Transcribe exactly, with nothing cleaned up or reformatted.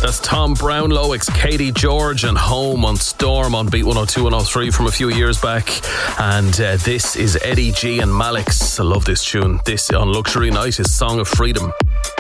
That's Tom Brownlow, it's Katie George and Home on Storm on Beat one oh two, one oh three from a few years back. And uh, this is Eddie G and Malix. I love this tune. This on Luxury Night is Song of Freedom.